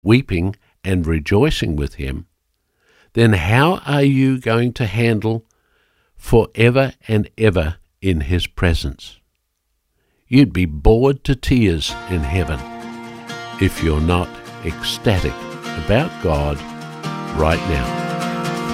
weeping and rejoicing with him, then how are you going to handle forever and ever in his presence? You'd be bored to tears in heaven if you're not ecstatic about God right now.